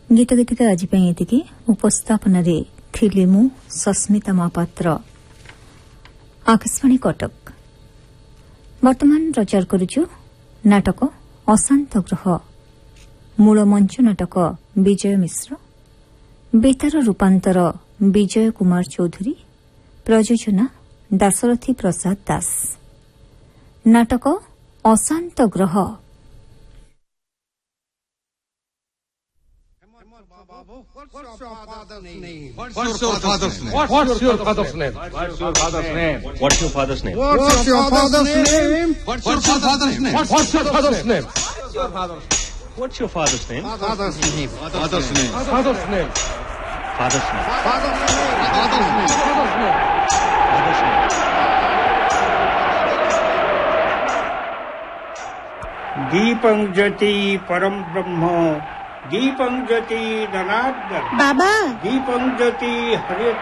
गीत गीतिका आज एतिकी उपस्थापन थिली मु सस्मिता महापात्र आकाशवाणी कटक वर्तमान प्रचार करुछु नाटक अशांत ग्रह मूल मंच नाटक विजय मिश्र बेतार रूपांतर विजय कुमार चौधरी प्रयोजना दाशरथी प्रसाद दास नाटक अशांत ग्रह What's your father's name? What's your father's name? What's your father's name? What's your father's name? What's your father's name? What's your father's name? What's your father's name? What's your father's name? What's your father's name? What's your father's name? Father's name. Father's name. Father's name. Father's name. Father's name. Father's name. Father's name. दीपं ज्योति परम ब्रह्म दीपं ज्योति धनार्दन बाबा दीपं ज्योति हरे